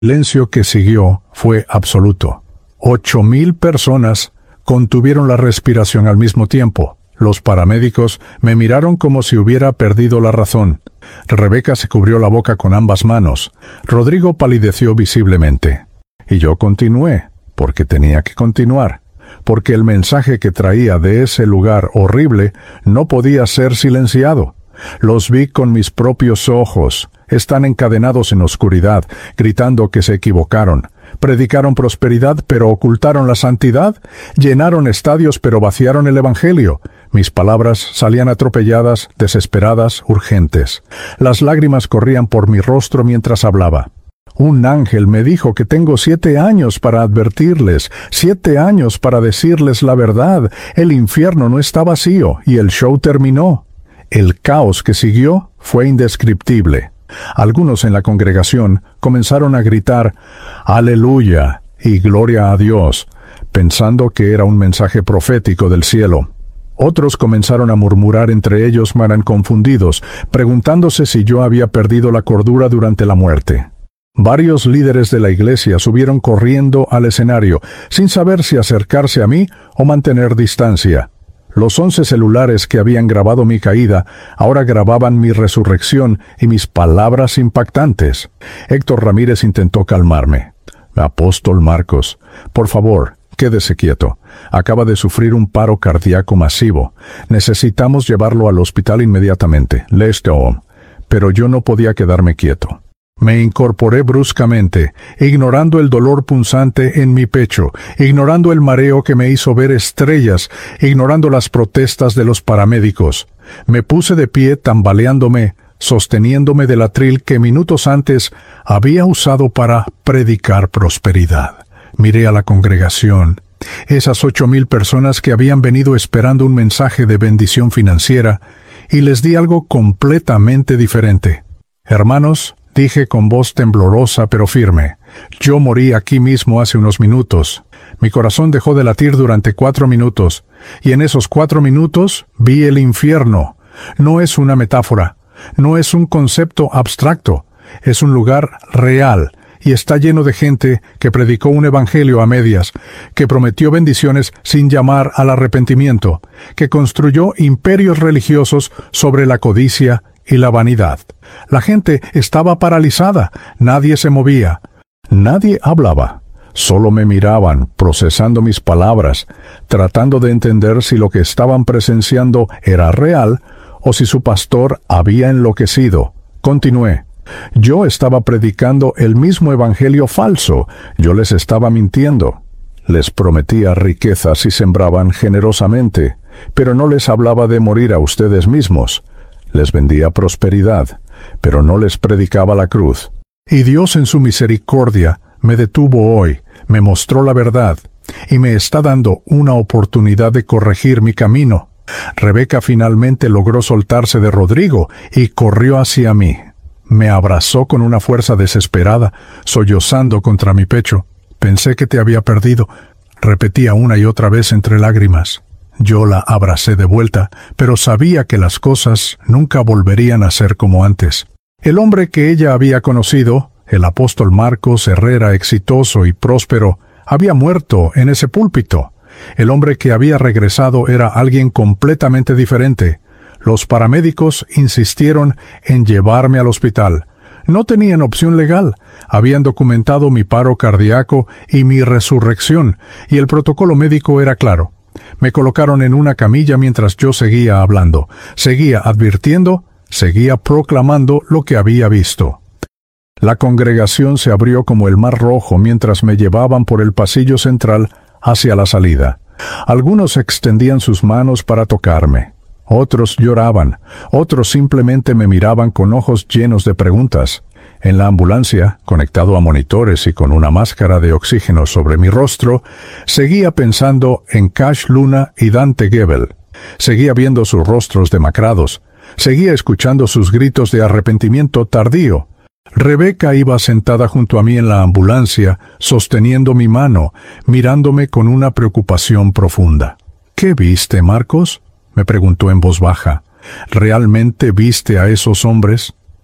El silencio que siguió fue absoluto. 8,000 personas contuvieron la respiración al mismo tiempo. Los paramédicos me miraron como si hubiera perdido la razón. Rebeca se cubrió la boca con ambas manos. Rodrigo palideció visiblemente. Y yo continué, porque tenía que continuar, porque el mensaje que traía de ese lugar horrible no podía ser silenciado. Los vi con mis propios ojos. Están encadenados en oscuridad, gritando que se equivocaron. Predicaron prosperidad, pero ocultaron la santidad. Llenaron estadios, pero vaciaron el Evangelio. Mis palabras salían atropelladas, desesperadas, urgentes. Las lágrimas corrían por mi rostro mientras hablaba. Un ángel me dijo que tengo 7 años para advertirles, 7 años para decirles la verdad. El infierno no está vacío, y el show terminó. El caos que siguió fue indescriptible. Algunos en la congregación comenzaron a gritar «Aleluya» y «Gloria a Dios», pensando que era un mensaje profético del cielo. Otros comenzaron a murmurar entre ellos confundidos, preguntándose si yo había perdido la cordura durante la muerte. Varios líderes de la iglesia subieron corriendo al escenario, sin saber si acercarse a mí o mantener distancia. Los 11 celulares que habían grabado mi caída ahora grababan mi resurrección y mis palabras impactantes. Héctor Ramírez intentó calmarme. «Apóstol Marcos, por favor, quédese quieto. Acaba de sufrir un paro cardíaco masivo. Necesitamos llevarlo al hospital inmediatamente. Listo». Pero yo no podía quedarme quieto. Me incorporé bruscamente, ignorando el dolor punzante en mi pecho, ignorando el mareo que me hizo ver estrellas, ignorando las protestas de los paramédicos. Me puse de pie tambaleándome, sosteniéndome del atril que minutos antes había usado para predicar prosperidad. Miré a la congregación. Esas 8,000 personas que habían venido esperando un mensaje de bendición financiera, y les di algo completamente diferente. «Hermanos», dije con voz temblorosa pero firme, «yo morí aquí mismo hace unos minutos. Mi corazón dejó de latir durante 4 minutos, y en esos 4 minutos vi el infierno. No es una metáfora, no es un concepto abstracto, es un lugar real, y está lleno de gente que predicó un evangelio a medias, que prometió bendiciones sin llamar al arrepentimiento, que construyó imperios religiosos sobre la codicia y la vanidad. La gente estaba paralizada, nadie se movía, nadie hablaba. Solo me miraban, procesando mis palabras, tratando de entender si lo que estaban presenciando era real o si su pastor había enloquecido. Continué. Yo estaba predicando el mismo evangelio falso, yo les estaba mintiendo. Les prometía riquezas si sembraban generosamente, pero no les hablaba de morir a ustedes mismos. Les vendía prosperidad, pero no les predicaba la cruz. Y Dios en su misericordia me detuvo hoy, me mostró la verdad, y me está dando una oportunidad de corregir mi camino. Rebeca finalmente logró soltarse de Rodrigo y corrió hacia mí. Me abrazó con una fuerza desesperada, sollozando contra mi pecho. «Pensé que te había perdido», repetía una y otra vez entre lágrimas. Yo la abracé de vuelta, pero sabía que las cosas nunca volverían a ser como antes. El hombre que ella había conocido, el apóstol Marcos Herrera, exitoso y próspero, había muerto en ese púlpito. El hombre que había regresado era alguien completamente diferente. Los paramédicos insistieron en llevarme al hospital. No tenían opción legal. Habían documentado mi paro cardíaco y mi resurrección, y el protocolo médico era claro. Me colocaron en una camilla mientras yo seguía hablando, seguía advirtiendo, seguía proclamando lo que había visto. La congregación se abrió como el mar rojo mientras me llevaban por el pasillo central hacia la salida. Algunos extendían sus manos para tocarme. Otros lloraban, otros simplemente me miraban con ojos llenos de preguntas. En la ambulancia, conectado a monitores y con una máscara de oxígeno sobre mi rostro, seguía pensando en Cash Luna y Dante Gebel. Seguía viendo sus rostros demacrados. Seguía escuchando sus gritos de arrepentimiento tardío. Rebeca iba sentada junto a mí en la ambulancia, sosteniendo mi mano, mirándome con una preocupación profunda. «¿Qué viste, Marcos?», me preguntó en voz baja. «¿Realmente viste a esos hombres?».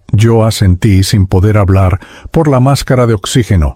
Yo asentí sin poder hablar por la máscara de oxígeno.